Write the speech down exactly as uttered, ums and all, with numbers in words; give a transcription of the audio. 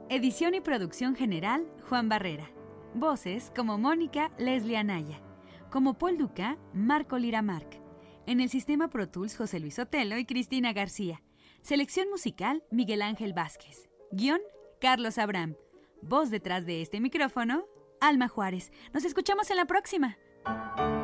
Edición y producción general, Juan Barrera. Voces como Mónica Leslie Anaya. Como Paul Duca, Marco Liramark. En el sistema Pro Tools, José Luis Otelo y Cristina García. Selección musical, Miguel Ángel Vázquez. Guión, Carlos Abraham. Voz detrás de este micrófono, Alma Juárez. Nos escuchamos en la próxima.